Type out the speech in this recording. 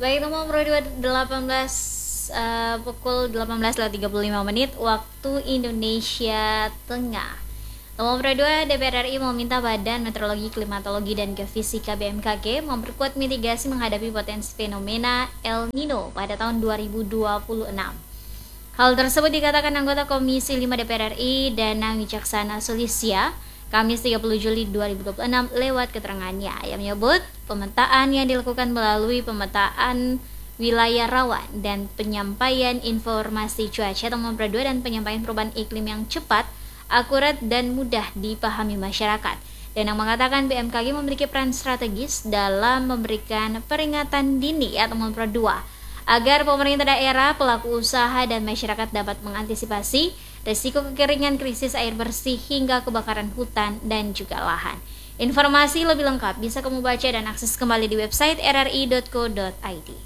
Baik, nomor Pro 18 pukul 18.35 waktu Indonesia Tengah. Nomor Pro 2, DPR RI meminta Badan Meteorologi, Klimatologi, dan Geofisika BMKG memperkuat mitigasi menghadapi potensi fenomena El Nino pada tahun 2026. Hal tersebut dikatakan anggota Komisi 5 DPR RI Danang Wicaksana Sulistya Kamis 30 Juli 2026 lewat keterangannya yang menyebut pemetaan yang dilakukan melalui pemetaan wilayah rawan dan penyampaian informasi cuaca nomor 2 dan penyampaian perubahan iklim yang cepat, akurat dan mudah dipahami masyarakat. Dan yang mengatakan BMKG memiliki peran strategis dalam memberikan peringatan dini atau nomor 2 agar pemerintah daerah, pelaku usaha dan masyarakat dapat mengantisipasi risiko kekeringan, krisis air bersih hingga kebakaran hutan dan juga lahan. Informasi lebih lengkap bisa kamu baca dan akses kembali di website rri.co.id.